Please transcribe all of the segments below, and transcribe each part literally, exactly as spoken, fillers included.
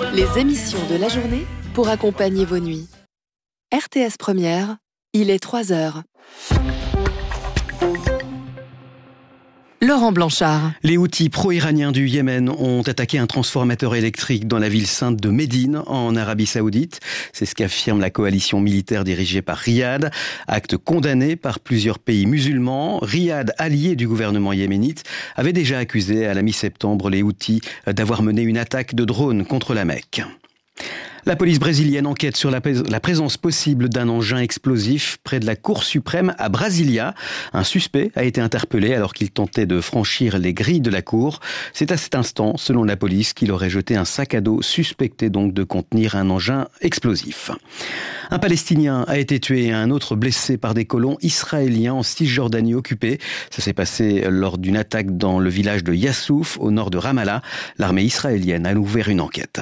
Les émissions de la journée pour accompagner vos nuits. R T S Première, il est trois heures. Laurent Blanchard. Les Houthis pro-iraniens du Yémen ont attaqué un transformateur électrique dans la ville sainte de Médine, en Arabie Saoudite. C'est ce qu'affirme la coalition militaire dirigée par Riyad. Acte condamné par plusieurs pays musulmans. Riyad, allié du gouvernement yéménite, avait déjà accusé à la mi-septembre les Houthis d'avoir mené une attaque de drone contre la Mecque. La police brésilienne enquête sur la, la présence possible d'un engin explosif près de la Cour suprême à Brasilia. Un suspect a été interpellé alors qu'il tentait de franchir les grilles de la Cour. C'est à cet instant, selon la police, qu'il aurait jeté un sac à dos suspecté donc de contenir un engin explosif. Un Palestinien a été tué et un autre blessé par des colons israéliens en Cisjordanie occupée. Ça s'est passé lors d'une attaque dans le village de Yassouf, au nord de Ramallah. L'armée israélienne a ouvert une enquête.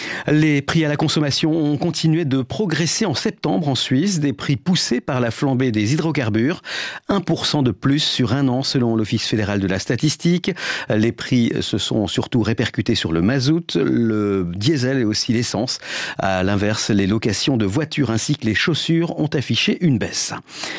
Les prix à la consommation ont continué de progresser en septembre en Suisse, des prix poussés par la flambée des hydrocarbures, un pour cent de plus sur un an selon l'Office fédéral de la statistique. Les prix se sont surtout répercutés sur le mazout, le diesel et aussi l'essence. À l'inverse, les locations de voitures ainsi que les chaussures ont affiché une baisse.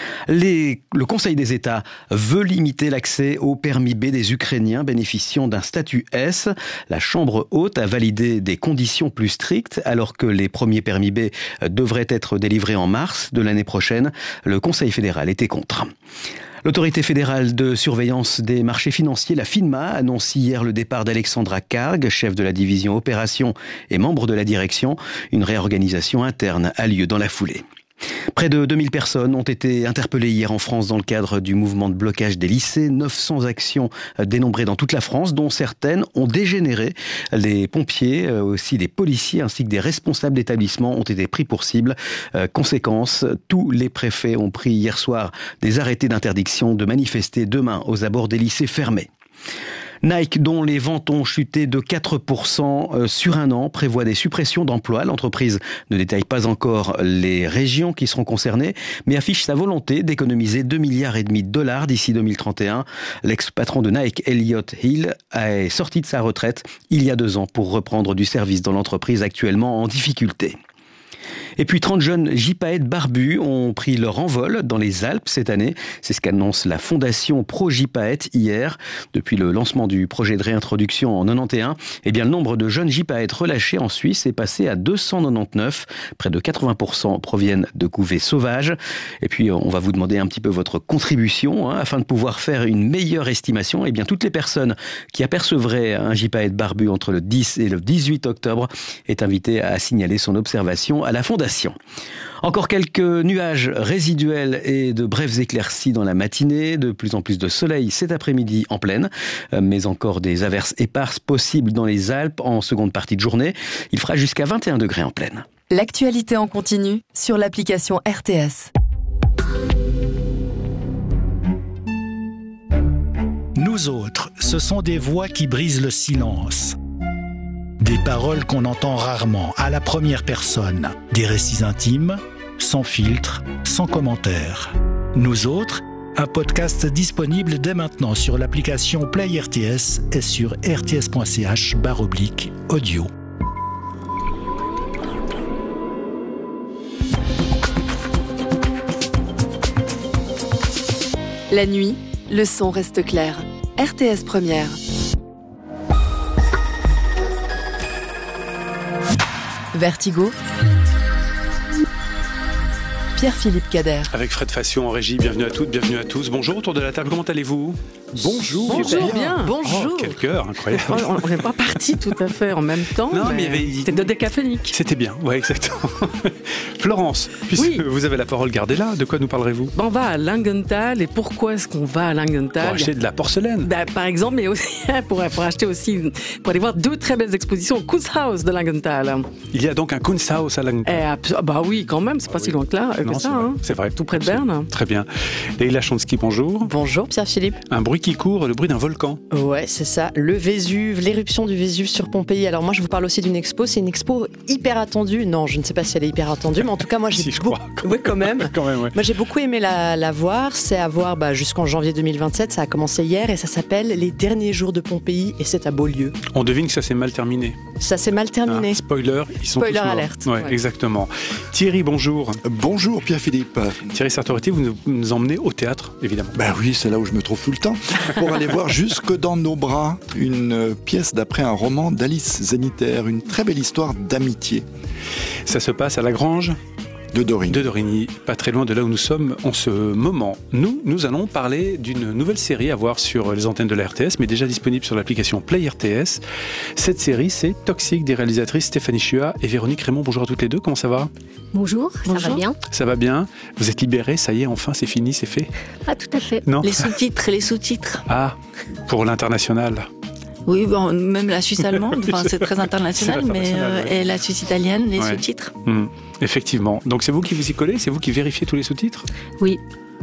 Les, le Conseil des États veut limiter l'accès au permis B des Ukrainiens bénéficiant d'un statut S. La Chambre haute a validé des conditions plus strictes alors que les premiers permis B devraient être délivrés en mars de l'année prochaine. Le Conseil fédéral était contre. L'autorité fédérale de surveillance des marchés financiers, la FINMA, annonce hier le départ d'Alexandra Karg, chef de la division opération et membre de la direction. Une réorganisation interne a lieu dans la foulée. Près de deux mille personnes ont été interpellées hier en France dans le cadre du mouvement de blocage des lycées. neuf cents actions dénombrées dans toute la France, dont certaines ont dégénéré. Les pompiers, aussi des policiers ainsi que des responsables d'établissements ont été pris pour cible. Euh, conséquence, tous les préfets ont pris hier soir des arrêtés d'interdiction de manifester demain aux abords des lycées fermés. Nike, dont les ventes ont chuté de quatre pour cent sur un an, prévoit des suppressions d'emplois. L'entreprise ne détaille pas encore les régions qui seront concernées, mais affiche sa volonté d'économiser deux milliards et demi de dollars d'ici deux mille trente et un. L'ex-patron de Nike, Elliott Hill, est sorti de sa retraite il y a deux ans pour reprendre du service dans l'entreprise actuellement en difficulté. Et puis trente jeunes gypaètes barbus ont pris leur envol dans les Alpes cette année. C'est ce qu'annonce la fondation Pro-Gypaète hier. Depuis le lancement du projet de réintroduction en quatre-vingt-onze, eh bien, le nombre de jeunes gypaètes relâchés en Suisse est passé à deux cent quatre-vingt-dix-neuf. Près de quatre-vingts pour cent proviennent de couvées sauvages. Et puis, on va vous demander un petit peu votre contribution hein, afin de pouvoir faire une meilleure estimation. Eh bien, toutes les personnes qui apercevraient un gypaète barbu entre le dix et le dix-huit octobre est invitée à signaler son observation à la fondation. Encore quelques nuages résiduels et de brèves éclaircies dans la matinée, de plus en plus de soleil cet après-midi en plaine, mais encore des averses éparses possibles dans les Alpes en seconde partie de journée. Il fera jusqu'à vingt et un degrés en plaine. L'actualité en continu sur l'application R T S. Nous autres, ce sont des voix qui brisent le silence. Des paroles qu'on entend rarement, à la première personne. Des récits intimes, sans filtre, sans commentaire. Nous autres, un podcast disponible dès maintenant sur l'application Play R T S et sur rts.ch barre oblique audio. La nuit, le son reste clair. R T S Première. Vertigo. Pierre-Philippe Cader. Avec Fred Fassion en régie, bienvenue à toutes, bienvenue à tous. Bonjour autour de la table, comment allez-vous ? Bonjour. Bonjour, bien. Bonjour. Oh, quel cœur, incroyable. On n'est pas partis tout à fait en même temps. Non, mais, mais il y avait... c'était de décafénique. C'était bien, ouais, exactement. Florence, puisque oui. vous avez la parole, gardez-la. De quoi nous parlerez-vous ? On va à Langenthal. Et pourquoi est-ce qu'on va à Langenthal ? Pour acheter de la porcelaine. Ben, par exemple, mais aussi pour, pour acheter aussi, pour aller voir deux très belles expositions au Kunsthaus de Langenthal. Il y a donc un Kunsthaus à Langenthal. Et, bah oui, quand même, c'est pas ah, si oui. loin que là. Non, que Non, ça. c'est vrai. Hein. C'est vrai. Tout près de Berne. Très bien. Leïla Chonsky, bonjour. Bonjour Pierre-Philippe. Un bruit qui court, le bruit d'un volcan. Ouais, c'est ça, le Vésuve, l'éruption du Vésuve sur Pompéi. Alors moi je vous parle aussi d'une expo, c'est une expo hyper attendue. Non, je ne sais pas si elle est hyper attendue, mais en tout cas moi j'ai Si, je beaucoup... crois. Ouais, quand même. Quand même, ouais. Moi j'ai beaucoup aimé la, la voir, c'est à voir bah, jusqu'en janvier deux mille vingt-sept, ça a commencé hier et ça s'appelle Les derniers jours de Pompéi et c'est à Beaulieu. On devine que ça s'est mal terminé. Ça s'est mal terminé. Ah, spoiler, ils sont Spoiler tous morts. alerte. Ouais, Ouais. exactement. Thierry, bonjour. Bonjour Pierre-Philippe. Thierry Sartoretti, vous nous, nous emmenez au théâtre, évidemment. Ben oui, c'est là où je me trouve tout le temps. Pour aller voir Jusque dans nos bras, une pièce d'après un roman d'Alice Zeniter, une très belle histoire d'amitié Ça se passe à la Grange de Dorine. de Dorigny, pas très loin de là où nous sommes en ce moment. Nous, nous allons parler d'une nouvelle série à voir sur les antennes de la R T S, mais déjà disponible sur l'application Play R T S. Cette série, c'est Toxique, des réalisatrices Stéphanie Chua et Véronique Raymond. Bonjour à toutes les deux, comment ça va? Bonjour, ça Bonjour. va bien? Ça va bien? Vous êtes libérés, ça y est, enfin, c'est fini, c'est fait? Ah, tout à fait. Non? Les sous-titres, les sous-titres. Ah, pour l'international. Oui, bon, même la Suisse allemande, enfin, c'est très international, C'est mais international, euh, ouais. et la Suisse italienne, les Ouais. sous-titres. Hmm, effectivement. Donc c'est vous qui vous y collez? C'est vous qui vérifiez tous les sous-titres? Oui.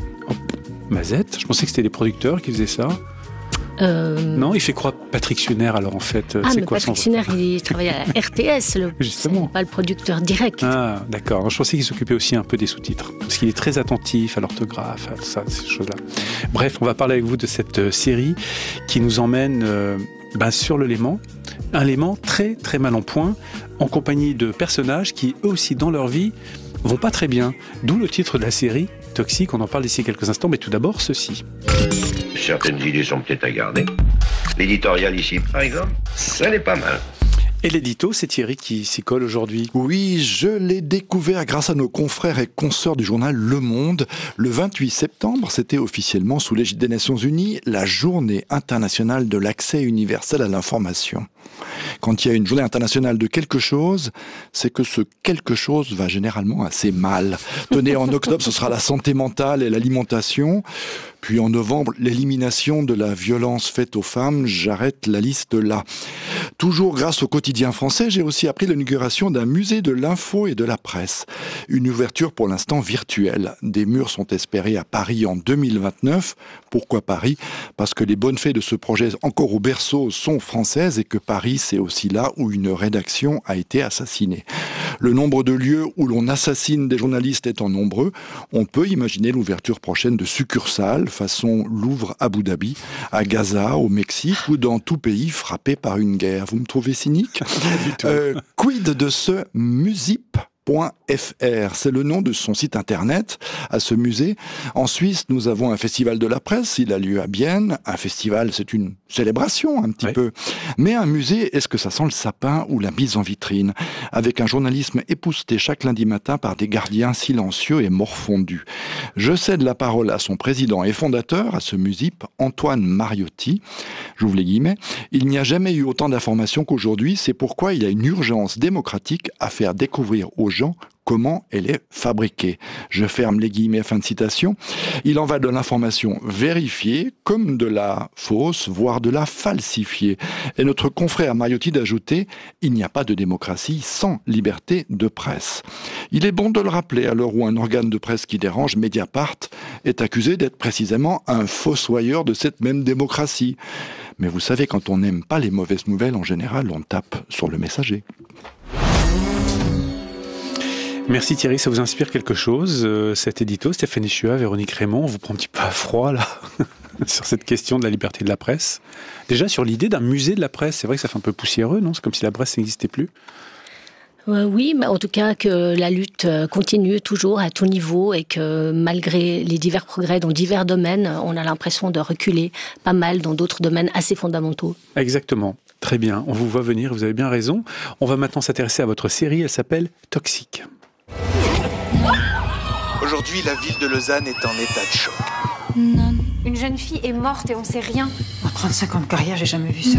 Mazette, je pensais que c'était les producteurs qui faisaient ça. Euh... Non, il fait quoi Patrick Suner alors en fait? Ah, C'est mais quoi Patrick son... Suner, il travaille à la R T S, le... Justement. c'est pas le producteur direct. Ah, d'accord. Je pensais qu'il s'occupait aussi un peu des sous-titres. Parce qu'il est très attentif à l'orthographe, à tout ça, ces choses-là. Bref, on va parler avec vous de cette euh, série qui nous emmène euh, ben, sur le Léman. Un Léman très, très mal en point, en compagnie de personnages qui, eux aussi, dans leur vie, vont pas très bien. D'où le titre de la série, Toxique. On en parle d'ici quelques instants, mais tout d'abord, ceci. Certaines idées sont peut-être à garder. L'éditorial ici, par exemple, ça n'est pas mal. Et l'édito, c'est Thierry qui s'y colle aujourd'hui. Oui, je l'ai découvert grâce à nos confrères et consoeurs du journal Le Monde. Le vingt-huit septembre, c'était officiellement, sous l'égide des Nations Unies, la journée internationale de l'accès universel à l'information. Quand il y a une journée internationale de quelque chose, c'est que ce quelque chose va généralement assez mal. Tenez, en octobre, ce sera la santé mentale et l'alimentation. Puis en novembre, l'élimination de la violence faite aux femmes. J'arrête la liste là. Toujours grâce au quotidien français, j'ai aussi appris l'inauguration d'un musée de l'info et de la presse. Une ouverture pour l'instant virtuelle. Des murs sont espérés à Paris en deux mille vingt-neuf. Pourquoi Paris? Parce que les bonnes fées de ce projet encore au berceau sont françaises et que Paris, c'est aussi là où une rédaction a été assassinée. Le nombre de lieux où l'on assassine des journalistes étant nombreux, on peut imaginer l'ouverture prochaine de succursales façon Louvre Abu Dhabi, à Gaza, au Mexique ou dans tout pays frappé par une guerre. Vous me trouvez cynique? euh, Quid de ce Musip point F R, c'est le nom de son site internet à ce musée. En Suisse, nous avons un festival de la presse, il a lieu à Bienne. Un festival, c'est une célébration un petit Oui. peu. Mais un musée, est-ce que ça sent le sapin ou la mise en vitrine? Avec un journalisme épousseté chaque lundi matin par des gardiens silencieux et morfondus. Je cède la parole à son président et fondateur, à ce Musip, Antoine Mariotti. J'ouvre les guillemets. Il n'y a jamais eu autant d'informations qu'aujourd'hui, c'est pourquoi il y a une urgence démocratique à faire découvrir aux gens comment elle est fabriquée. Je ferme les guillemets, fin de citation. Il en va de l'information vérifiée comme de la fausse, voire de la falsifiée. Et notre confrère Mariotti d'ajouter, il n'y a pas de démocratie sans liberté de presse. Il est bon de le rappeler à l'heure où un organe de presse qui dérange, Mediapart, est accusé d'être précisément un fossoyeur de cette même démocratie. Mais vous savez, quand on n'aime pas les mauvaises nouvelles, en général, on tape sur le messager. Merci Thierry, ça vous inspire quelque chose, euh, cet édito? Stéphanie Chua, Véronique Raymond, on vous prend un petit peu à froid là, sur cette question de la liberté de la presse. Déjà sur l'idée d'un musée de la presse, c'est vrai que ça fait un peu poussiéreux, non? C'est comme si la presse n'existait plus. Euh, oui, mais en tout cas que la lutte continue toujours à tout niveau et que malgré les divers progrès dans divers domaines, on a l'impression de reculer pas mal dans d'autres domaines assez fondamentaux. Exactement, très bien, on vous voit venir, vous avez bien raison. On va maintenant s'intéresser à votre série, elle s'appelle Toxique. Aujourd'hui, la ville de Lausanne est en état de choc. Une jeune fille est morte et on sait rien. En trente-cinq ans de carrière, j'ai jamais vu ça.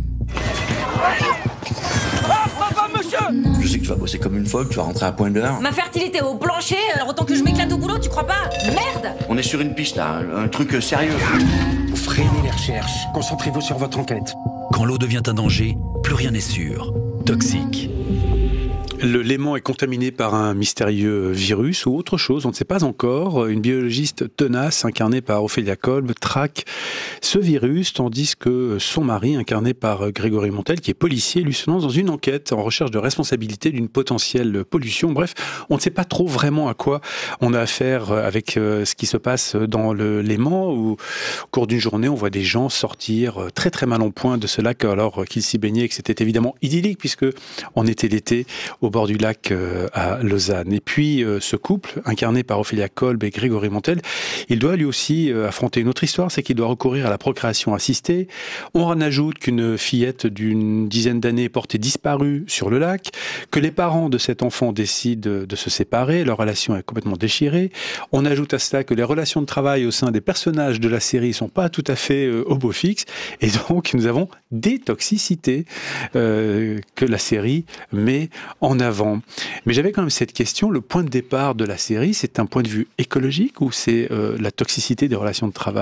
Je sais que tu vas bosser comme une folle, tu vas rentrer à point d'heure. Ma fertilité au plancher, alors autant que je m'éclate au boulot, tu crois pas? Merde! On est sur une piste là, un, un truc sérieux. Vous freinez les recherches, concentrez-vous sur votre enquête. Quand l'eau devient un danger, plus rien n'est sûr. Toxique. Le Léman est contaminé par un mystérieux virus ou autre chose, on ne sait pas encore. Une biologiste tenace, incarnée par Ophélia Kolb, traque ce virus, tandis que son mari, incarné par Grégory Montel, qui est policier, lui se lance dans une enquête en recherche de responsabilité d'une potentielle pollution. Bref, on ne sait pas trop vraiment à quoi on a affaire avec ce qui se passe dans le Léman, où au cours d'une journée, on voit des gens sortir très très mal en point de ce lac alors qu'ils s'y baignaient et que c'était évidemment idyllique puisque on était l'été au bord du lac euh, à Lausanne. Et puis euh, ce couple, incarné par Ophélia Kolb et Grégory Montel, il doit lui aussi euh, affronter une autre histoire, c'est qu'il doit recourir à la procréation assistée. On en ajoute qu'une fillette d'une dizaine d'années est portée disparue sur le lac, que les parents de cet enfant décident de se séparer, leur relation est complètement déchirée. On ajoute à cela que les relations de travail au sein des personnages de la série sont pas tout à fait euh, au beau fixe, et donc nous avons des toxicités euh, que la série met en avant. Mais j'avais quand même cette question, le point de départ de la série, c'est un point de vue écologique ou c'est euh, la toxicité des relations de travail ?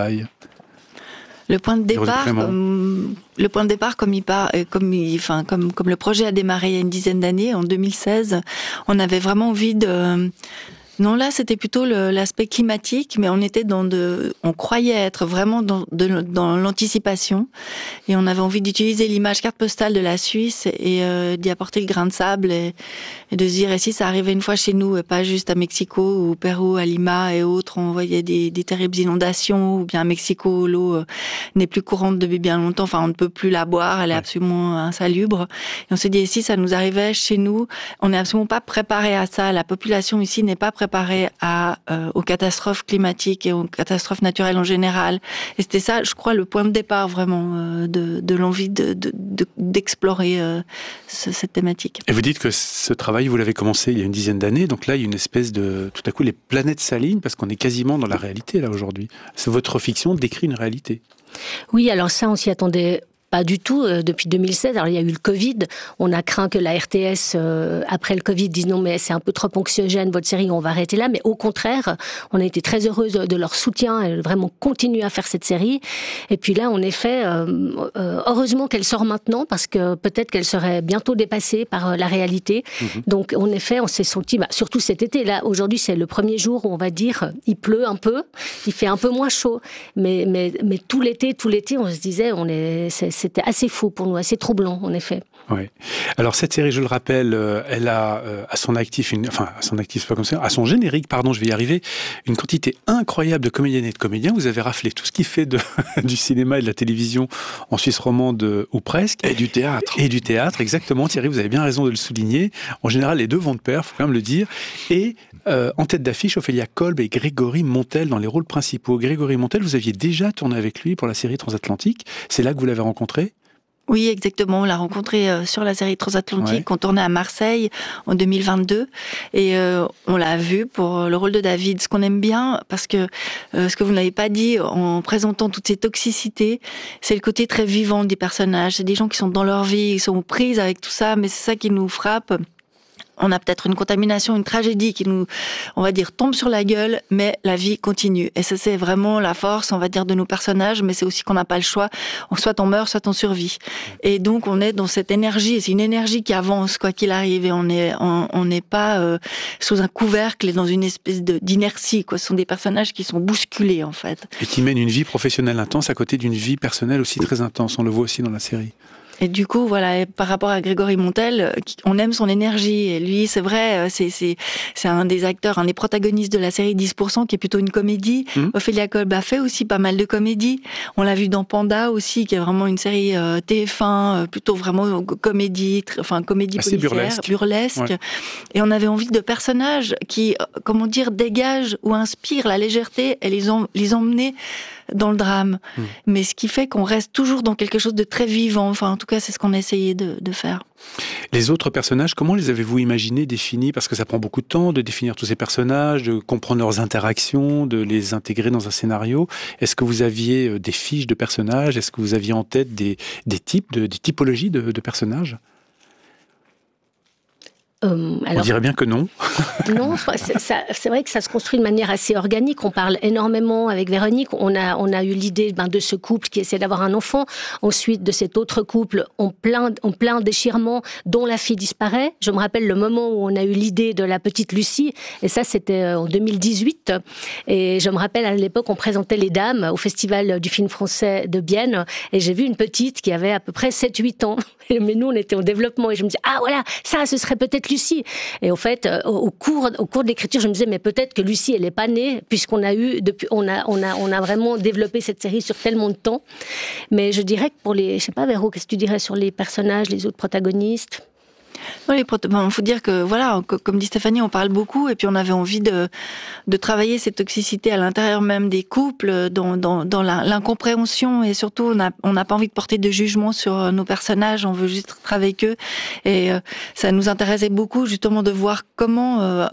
Le point de départ, comme, le point de départ, comme il part, comme, il, enfin, comme, comme le projet a démarré il y a une dizaine d'années, en deux mille seize, on avait vraiment envie de... Non, là, c'était plutôt le, l'aspect climatique, mais on était dans de, on croyait être vraiment dans, de, dans l'anticipation, et on avait envie d'utiliser l'image carte postale de la Suisse et euh, d'y apporter le grain de sable et, et de se dire, et si ça arrivait une fois chez nous et pas juste à Mexico ou au Pérou, à Lima et autres, on voyait des, des terribles inondations, ou bien à Mexico, l'eau euh, n'est plus courante depuis bien longtemps, enfin, on ne peut plus la boire, elle est absolument insalubre. Et on s'est dit, et si ça nous arrivait chez nous, on n'est absolument pas préparé à ça, la population ici n'est pas préparée préparé à, euh, aux catastrophes climatiques et aux catastrophes naturelles en général. Et c'était ça, je crois, le point de départ vraiment euh, de, de l'envie de, de, de, d'explorer euh, ce, cette thématique. Et vous dites que ce travail, vous l'avez commencé il y a une dizaine d'années, donc là, il y a une espèce de... Tout à coup, les planètes s'alignent parce qu'on est quasiment dans la réalité, là, aujourd'hui. C'est votre fiction décrit une réalité. Oui, alors ça, on s'y attendait pas du tout euh, depuis deux mille seize. Alors il y a eu le Covid, on a craint que la R T S euh, après le Covid dise non mais c'est un peu trop anxiogène votre série, on va arrêter là, mais au contraire, on a été très heureuse de leur soutien et vraiment continuer à faire cette série. Et puis là en effet, euh, euh, heureusement qu'elle sort maintenant parce que peut-être qu'elle serait bientôt dépassée par euh, la réalité. Mmh. Donc en effet, on s'est senti, bah, surtout cet été, là aujourd'hui c'est le premier jour où on va dire il pleut un peu, il fait un peu moins chaud, mais, mais, mais tout l'été, tout l'été on se disait on est, c'est, c'était assez fou pour nous, assez troublant en effet. Oui. Alors cette série, je le rappelle, euh, elle a euh, à son actif, une, enfin à son actif, c'est pas comme ça, à son générique, pardon, je vais y arriver, une quantité incroyable de comédiennes et de comédiens. Vous avez raflé tout ce qui fait de, du cinéma et de la télévision en Suisse romande ou presque. Et du théâtre. Et du théâtre, exactement. Thierry, vous avez bien raison de le souligner. En général, les deux vont de pair, faut quand même le dire. Et euh, en tête d'affiche, Ophélia Kolb et Grégory Montel dans les rôles principaux. Grégory Montel, vous aviez déjà tourné avec lui pour la série Transatlantique. C'est là que vous l'avez rencontré ? Oui, exactement. On l'a rencontré euh, sur la série Transatlantique, ouais. qu'on tournait à Marseille en deux mille vingt-deux. Et euh, on l'a vu pour le rôle de David. Ce qu'on aime bien, parce que euh, ce que vous n'avez pas dit en présentant toutes ces toxicités, c'est le côté très vivant des personnages. C'est des gens qui sont dans leur vie, ils sont prises avec tout ça, mais c'est ça qui nous frappe. On a peut-être une contamination, une tragédie qui nous, on va dire, tombe sur la gueule, mais la vie continue. Et ça, c'est vraiment la force, on va dire, de nos personnages, mais c'est aussi qu'on n'a pas le choix. Soit on meurt, soit on survit. Et donc, on est dans cette énergie, et c'est une énergie qui avance, quoi qu'il arrive, et on est, on n'est pas euh, sous un couvercle et dans une espèce de, d'inertie, quoi. Ce sont des personnages qui sont bousculés, en fait. Et qui mènent une vie professionnelle intense à côté d'une vie personnelle aussi très intense. On le voit aussi dans la série. Et du coup, voilà, et par rapport à Grégory Montel, on aime son énergie. Et lui, c'est vrai, c'est, c'est, c'est un des acteurs, un des protagonistes de la série dix pour cent, qui est plutôt une comédie. Mmh. Ophélia Kolb a fait aussi pas mal de comédies. On l'a vu dans Panda aussi, qui est vraiment une série euh, T F un, euh, plutôt vraiment comédie, tr- enfin comédie assez policière, burlesque. burlesque. Ouais. Et on avait envie de personnages qui, euh, comment dire, dégagent ou inspirent la légèreté et les, em- les emmener dans le drame. Mmh. Mais ce qui fait qu'on reste toujours dans quelque chose de très vivant. Enfin, en tout cas, c'est ce qu'on a essayé de, de faire. Les autres personnages, comment les avez-vous imaginés, définis ? Parce que ça prend beaucoup de temps de définir tous ces personnages, de comprendre leurs interactions, de les intégrer dans un scénario. Est-ce que vous aviez des fiches de personnages ? Est-ce que vous aviez en tête des, des types, de, des typologies de, de personnages ? Euh, alors, On dirait bien que non. Non, c'est, ça, c'est vrai que ça se construit de manière assez organique. On parle énormément avec Véronique. On a, on a eu l'idée ben, de ce couple qui essaie d'avoir un enfant. Ensuite, de cet autre couple, on plein, on plein déchirement, dont la fille disparaît. Je me rappelle le moment où on a eu l'idée de la petite Lucie. Et ça, c'était en deux mille dix-huit. Et je me rappelle, à l'époque, on présentait Les Dames au Festival du film français de Bienne. Et j'ai vu une petite qui avait à peu près sept huit ans. Mais nous, on était au développement. Et je me disais, ah voilà, ça, ce serait peut-être Lucie. Et au fait, au cours, au cours de l'écriture, je me disais, mais peut-être que Lucie, elle n'est pas née, puisqu'on a eu, depuis, on a, on a, on a vraiment développé cette série sur tellement de temps. Mais je dirais que pour les, je sais pas, Véro, qu'est-ce que tu dirais sur les personnages, les autres protagonistes? Il bon, faut dire que, voilà, comme dit Stéphanie, on parle beaucoup et puis on avait envie de, de travailler cette toxicité à l'intérieur même des couples, dans, dans, dans la, l'incompréhension et surtout, on n'a on n'a pas envie de porter de jugement sur nos personnages, on veut juste travailler avec eux et euh, ça nous intéressait beaucoup justement de voir comment... Euh,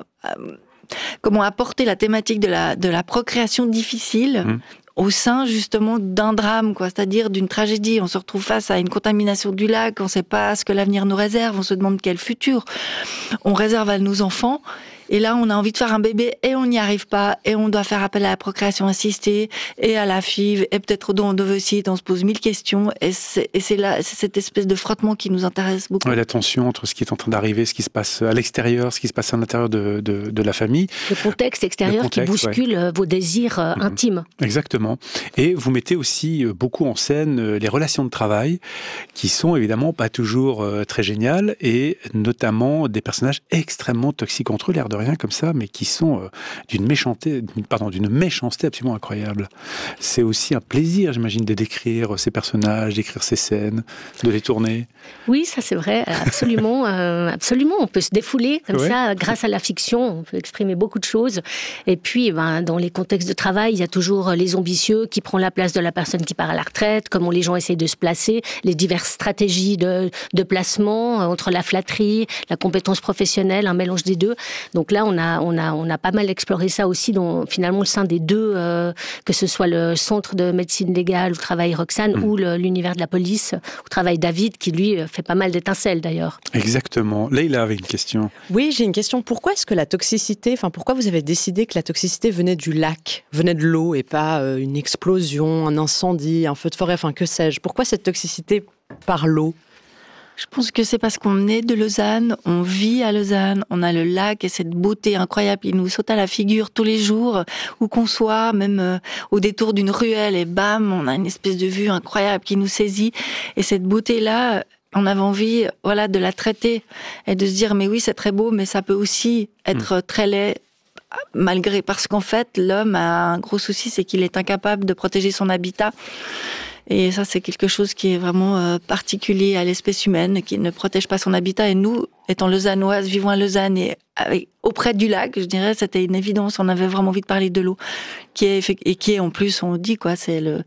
comment apporter la thématique de la, de la procréation difficile mmh. au sein justement d'un drame, quoi, c'est-à-dire d'une tragédie. On se retrouve face à une contamination du lac, on ne sait pas ce que l'avenir nous réserve, on se demande quel futur on réserve à nos enfants. Et là, on a envie de faire un bébé et on n'y arrive pas. Et on doit faire appel à la procréation assistée et à la F I V et peut-être au don d'ovocytes. On se pose mille questions. Et c'est, et c'est, là, c'est cette espèce de frottement qui nous intéresse beaucoup. Ouais, la tension entre ce qui est en train d'arriver, ce qui se passe à l'extérieur, ce qui se passe à l'intérieur de, de, de la famille. Le contexte extérieur le contexte, qui bouscule ouais. vos désirs euh, mmh. intimes. Exactement. Et vous mettez aussi beaucoup en scène les relations de travail qui sont évidemment pas toujours euh, très géniales et notamment des personnages extrêmement toxiques entre eux, l'air de rien comme ça, mais qui sont euh, d'une méchanceté, pardon, d'une méchanceté absolument incroyable. C'est aussi un plaisir, j'imagine, de décrire ces personnages, d'écrire ces scènes, de les tourner. Oui, ça c'est vrai, absolument, euh, absolument. On peut se défouler comme ouais. ça, grâce à la fiction, on peut exprimer beaucoup de choses. Et puis, ben, dans les contextes de travail, il y a toujours les ambitieux qui prennent la place de la personne qui part à la retraite, comment les gens essayent de se placer, les diverses stratégies de, de placement entre la flatterie, la compétence professionnelle, un mélange des deux. Donc là, on a, on a, on a pas mal exploré ça aussi, dans, finalement, au sein des deux, euh, que ce soit le centre de médecine légale où travaille Roxane, mmh. ou le, l'univers de la police où travaille David, qui lui fait pas mal d'étincelles d'ailleurs. Exactement. Leïla avait une question. Oui, j'ai une question. Pourquoi est-ce que la toxicité, enfin, pourquoi vous avez décidé que la toxicité venait du lac, venait de l'eau et pas euh, une explosion, un incendie, un feu de forêt, enfin, que sais-je? Pourquoi cette toxicité par l'eau? Je pense que c'est parce qu'on est de Lausanne, on vit à Lausanne, on a le lac et cette beauté incroyable qui nous saute à la figure tous les jours, où qu'on soit, même euh, au détour d'une ruelle, et bam, on a une espèce de vue incroyable qui nous saisit. Et cette beauté-là, on avait envie, voilà, de la traiter et de se dire, mais oui, c'est très beau, mais ça peut aussi être mmh. très laid. Malgré, parce qu'en fait, l'homme a un gros souci, c'est qu'il est incapable de protéger son habitat. Et ça, c'est quelque chose qui est vraiment euh, particulier à l'espèce humaine, qui ne protège pas son habitat. Et nous, étant lausannoises, vivant à Lausanne et avec, auprès du lac, je dirais, c'était une évidence. On avait vraiment envie de parler de l'eau, qui est et qui est en plus, on dit quoi, c'est le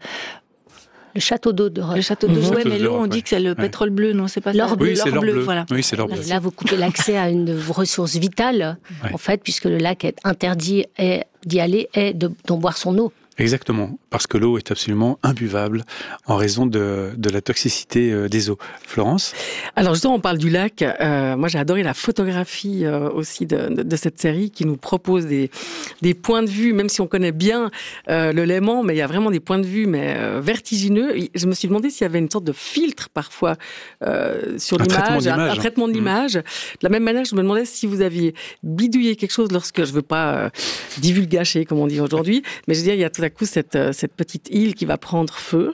le château d'eau de Roche. Le château d'eau, mmh. ouais, mais l'eau, on dit que c'est le ouais. pétrole bleu, non, c'est pas l'or ça. bleu. Oui, c'est l'or bleu. bleu. Voilà. Oui, c'est l'or bleu. Là, vous coupez l'accès à une de vos ressources vitales, ouais. en fait, puisque le lac est interdit et d'y aller et de, d'en boire son eau. Exactement, parce que l'eau est absolument imbuvable en raison de, de la toxicité euh, des eaux. Florence ? Alors justement, on parle du lac. Euh, moi, j'ai adoré la photographie euh, aussi de, de, de cette série qui nous propose des, des points de vue, même si on connaît bien euh, le Léman, mais il y a vraiment des points de vue mais euh, vertigineux. Je me suis demandé s'il y avait une sorte de filtre parfois euh, sur un l'image, traitement d'image. Un, un traitement de l'image. Mmh. De la même manière, je me demandais si vous aviez bidouillé quelque chose lorsque, je ne veux pas euh, divulgacher, comme on dit aujourd'hui, mais je veux dire, il y a tout à coup cette, cette petite île qui va prendre feu.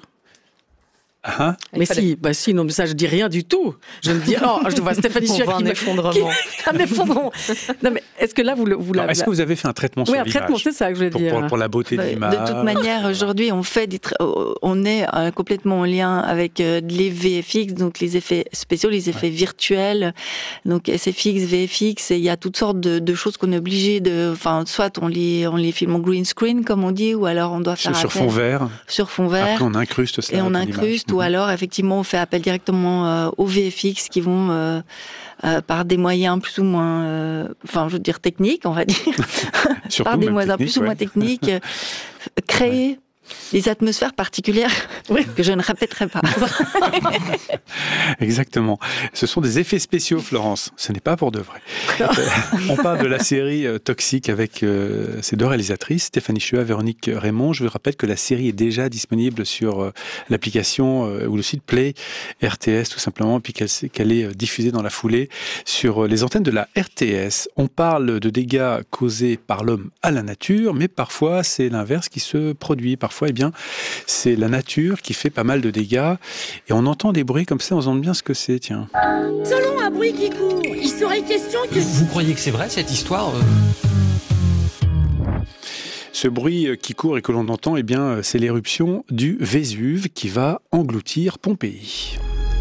Ah, mais fallait... si, bah si, non, mais ça, je dis rien du tout. Je me dis, oh, je vois Stéphanie Sueur qui un effondrement. un effondrement. Non, mais est-ce que là, vous, vous l'avez... Est-ce que vous avez fait un traitement sur oui, l'image ? Oui, un traitement, c'est ça que je veux pour, dire. Pour, pour la beauté bah, de l'image. De toute manière, aujourd'hui, on fait des tra... on est euh, complètement en lien avec euh, les V F X, donc les effets spéciaux, les effets ouais. virtuels, donc S F X, V F X, et il y a toutes sortes de, de choses qu'on est obligé de, enfin, soit on les, on les filme en green screen, comme on dit, ou alors on doit faire sur, sur fond vert. Sur fond vert. Après, on incruste ça. Et on incruste, ou mmh. alors, effectivement, on fait appel directement euh, aux V F X qui vont, euh, euh, par des moyens plus ou moins, euh, enfin, je veux dire techniques, on va dire, par des moyens plus ouais. ou moins techniques, euh, créer. des atmosphères particulières oui. que je ne répéterai pas. Exactement. Ce sont des effets spéciaux, Florence. Ce n'est pas pour de vrai. On parle de la série euh, Toxique avec euh, ces deux réalisatrices, Stéphanie Chua, Véronique Raymond. Je vous rappelle que la série est déjà disponible sur euh, l'application euh, ou le site Play R T S tout simplement, puis qu'elle, qu'elle est diffusée dans la foulée sur euh, les antennes de la R T S. On parle de dégâts causés par l'homme à la nature, mais parfois c'est l'inverse qui se produit. Parfois, eh bien, c'est la nature qui fait pas mal de dégâts et on entend des bruits comme ça, on se demande bien ce que c'est, tiens. Selon un bruit qui court, il serait question que... Vous croyez que c'est vrai, cette histoire euh... Ce bruit qui court et que l'on entend, eh bien, c'est l'éruption du Vésuve qui va engloutir Pompéi.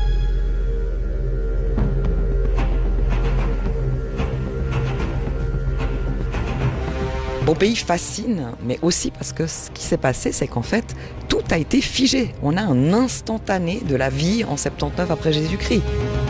Pompéi fascine, mais aussi parce que ce qui s'est passé, c'est qu'en fait, tout a été figé. On a un instantané de la vie en soixante-dix-neuf après Jésus-Christ.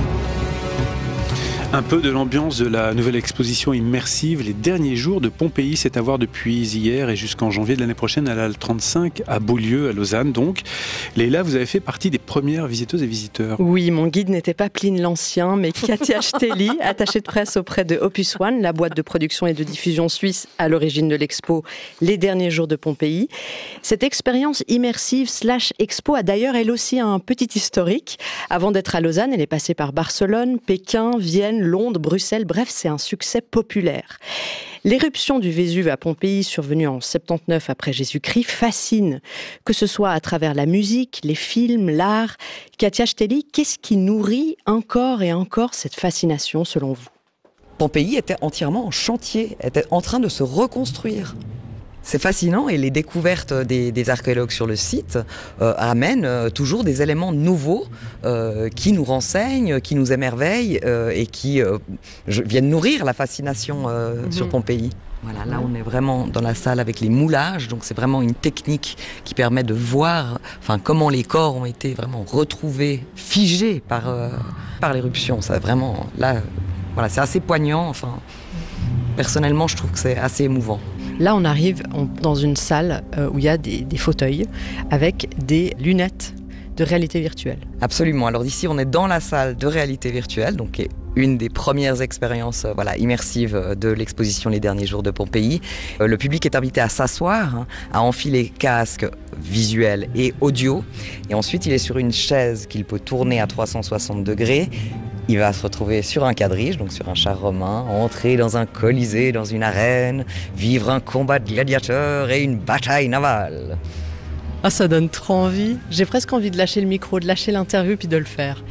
Un peu de l'ambiance de la nouvelle exposition immersive Les derniers jours de Pompéi, c'est à voir depuis hier et jusqu'en janvier de l'année prochaine à la Halle trente-cinq à Beaulieu, à Lausanne donc. Léla, vous avez fait partie des premières visiteuses et visiteurs. Oui, mon guide n'était pas Pline l'Ancien, mais Katia Steli, attachée de presse auprès de Opus One, la boîte de production et de diffusion suisse à l'origine de l'expo Les derniers jours de Pompéi. Cette expérience immersive slash expo a d'ailleurs elle aussi un petit historique. Avant d'être à Lausanne, elle est passée par Barcelone, Pékin, Vienne, Londres, Bruxelles, bref, c'est un succès populaire. L'éruption du Vésuve à Pompéi, survenue en soixante-dix-neuf après Jésus-Christ, fascine, que ce soit à travers la musique, les films, l'art. Katia Steli, qu'est-ce qui nourrit encore et encore cette fascination selon vous ? Pompéi était entièrement en chantier, était en train de se reconstruire. C'est fascinant et les découvertes des, des archéologues sur le site euh, amènent euh, toujours des éléments nouveaux euh, qui nous renseignent, qui nous émerveillent euh, et qui euh, je, viennent nourrir la fascination euh, mmh. sur Pompéi. Voilà, là on est vraiment dans la salle avec les moulages, donc c'est vraiment une technique qui permet de voir enfin, comment les corps ont été vraiment retrouvés, figés par, euh, par l'éruption. Ça, vraiment, là, voilà, c'est assez poignant. Enfin, personnellement, je trouve que c'est assez émouvant. Là, on arrive dans une salle où il y a des, des fauteuils avec des lunettes de réalité virtuelle. Absolument. Alors ici, on est dans la salle de réalité virtuelle, donc qui est une des premières expériences euh, voilà, immersives de l'exposition Les derniers jours de Pompéi. Euh, le public est invité à s'asseoir, hein, à enfiler casque visuel et audio. Et ensuite, il est sur une chaise qu'il peut tourner à trois cent soixante degrés. Il va se retrouver sur un quadrige, donc sur un char romain, entrer dans un colisée, dans une arène, vivre un combat de gladiateurs et une bataille navale. Ah, ça donne trop envie. J'ai presque envie de lâcher le micro, de lâcher l'interview puis de le faire.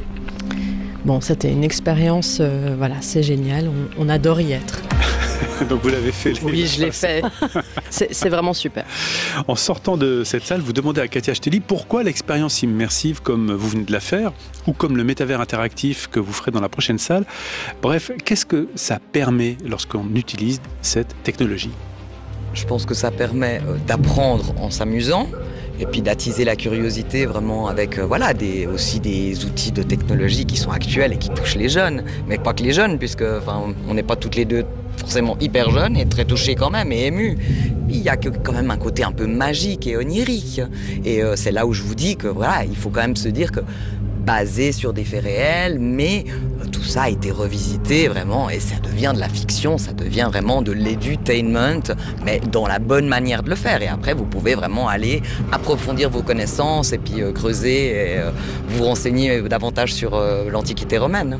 Bon, c'était une expérience, euh, voilà, c'est génial, on, on adore y être. Donc vous l'avez fait. Oui, je l'ai fait. C'est, c'est vraiment super. En sortant de cette salle, vous demandez à Katia Steli pourquoi l'expérience immersive comme vous venez de la faire ou comme le métavers interactif que vous ferez dans la prochaine salle. Bref, qu'est-ce que ça permet lorsqu'on utilise cette technologie ? Je pense que ça permet d'apprendre en s'amusant et puis d'attiser la curiosité vraiment avec euh, voilà, des, aussi des outils de technologie qui sont actuels et qui touchent les jeunes. Mais pas que les jeunes, puisque on n'est pas toutes les deux forcément hyper jeunes et très touchés quand même et émus. Il y a quand même un côté un peu magique et onirique. Et euh, c'est là où je vous dis que voilà, il faut quand même se dire que basé sur des faits réels, mais euh, tout ça a été revisité vraiment et ça devient de la fiction, ça devient vraiment de l'edutainment, mais dans la bonne manière de le faire. Et après, vous pouvez vraiment aller approfondir vos connaissances et puis euh, creuser et euh, vous renseigner davantage sur euh, l'Antiquité romaine.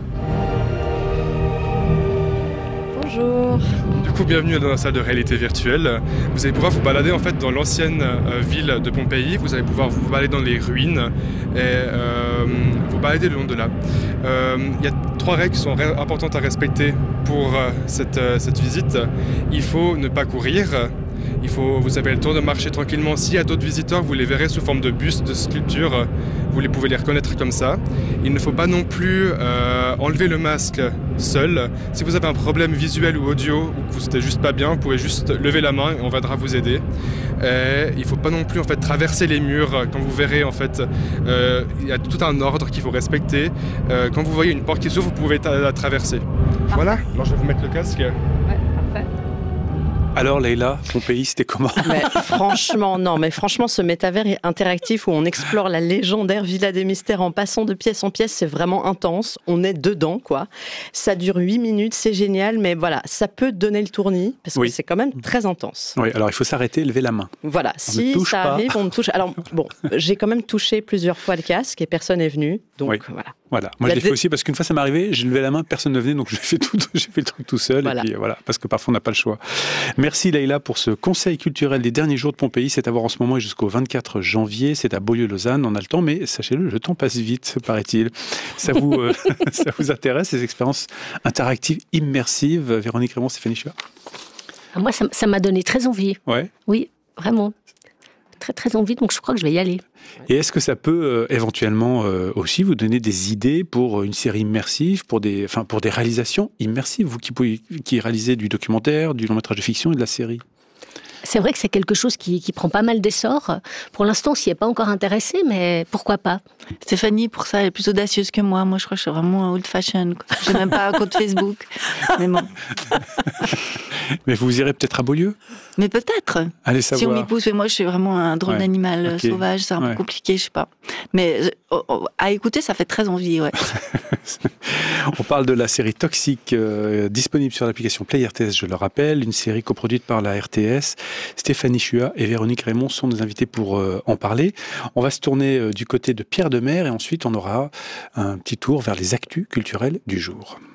Bonjour. Du coup, bienvenue dans la salle de réalité virtuelle. Vous allez pouvoir vous balader en fait dans l'ancienne euh, ville de Pompéi. Vous allez pouvoir vous balader dans les ruines et euh, vous balader le long de là. Il euh, y a trois règles qui sont ré- importantes à respecter pour euh, cette, euh, cette visite. Il faut ne pas courir. Il faut, vous avez le temps de marcher tranquillement. S'il y a d'autres visiteurs, vous les verrez sous forme de bustes, de sculptures. Vous les pouvez les reconnaître comme ça. Il ne faut pas non plus euh, enlever le masque seul. Si vous avez un problème visuel ou audio, ou que vous n'êtes juste pas bien, vous pouvez juste lever la main et on viendra vous aider. Et il ne faut pas non plus en fait, traverser les murs. Quand vous verrez, en fait, euh, il y a tout un ordre qu'il faut respecter. Euh, quand vous voyez une porte qui s'ouvre, vous pouvez ta- la traverser. Voilà, alors je vais vous mettre le casque. Ouais, parfait. Alors Leïla, Pompéi, c'était comment? Mais franchement, non, mais franchement, ce métavers interactif où on explore la légendaire Villa des Mystères en passant de pièce en pièce, c'est vraiment intense. On est dedans, quoi. Ça dure huit minutes, c'est génial, mais voilà, ça peut donner le tournis, parce oui. que c'est quand même très intense. Oui, alors il faut s'arrêter, lever la main. Voilà, on si ça pas. arrive, on me touche. Alors, bon, j'ai quand même touché plusieurs fois le casque et personne n'est venu, donc oui. voilà. Voilà, moi je l'ai fait aussi parce qu'une fois ça m'est arrivé, j'ai levé la main, personne ne venait, donc j'ai fait, tout, j'ai fait le truc tout seul, voilà. Et puis voilà, parce que parfois on n'a pas le choix. Merci Leïla pour ce conseil culturel des derniers jours de Pompéi, c'est à voir en ce moment et jusqu'au vingt-quatre janvier, c'est à Beaulieu-Lausanne, on a le temps, mais sachez-le, le temps passe vite, paraît-il. Ça vous, euh, ça vous intéresse, ces expériences interactives, immersives? Véronique Raymond, Stéphanie Chua? Moi, ça, ça m'a donné très envie. Ouais. Oui, vraiment. Très très envie, donc je crois que je vais y aller. Et est-ce que ça peut euh, éventuellement euh, aussi vous donner des idées pour une série immersive, pour des, enfin, pour des réalisations immersives, vous qui, pouvez, qui réalisez du documentaire, du long-métrage de fiction et de la série? C'est vrai que c'est quelque chose qui, qui prend pas mal d'essor. Pour l'instant, on s'y est pas encore intéressé, mais pourquoi pas? Stéphanie, pour ça, elle est plus audacieuse que moi. Moi, je crois que je suis vraiment old fashion. Je n'ai même pas un compte Facebook. Mais bon. Mais vous irez peut-être à Beaulieu? Mais peut-être. Allez savoir. Si on m'y pousse, mais moi, je suis vraiment un drôle ouais. d'animal okay. sauvage. C'est un ouais. peu compliqué, je sais pas. Mais oh, oh, à écouter, ça fait très envie, ouais. On parle de la série Toxique, euh, disponible sur l'application Play R T S, je le rappelle, une série coproduite par la R T S. Stéphanie Chua et Véronique Raymond sont nos invités pour euh, en parler. On va se tourner euh, du côté de Pierre Demers et ensuite on aura un petit tour vers les actus culturels du jour.